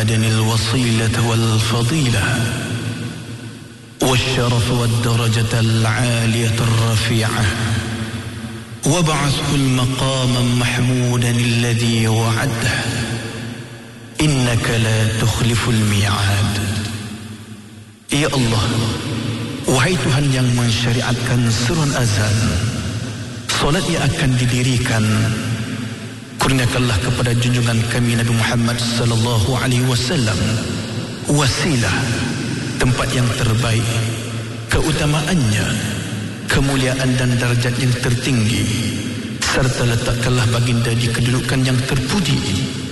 محمد الوصيلة والفضيلة والشرف والدرجة العالية الرفيعة وابعثه المقام محمودا الذي وعده إنك لا تخلف الميعاد. Ya Allah, wahai Tuhan yang mensyariatkan surun azan, solat yang akan didirikan, kurniakanlah kepada junjungan kami Nabi Muhammad sallallahu alaihi wasallam wasilah, tempat yang terbaik, keutamaannya, kemuliaan dan darjat yang tertinggi, serta letakkanlah baginda di kedudukan yang terpuji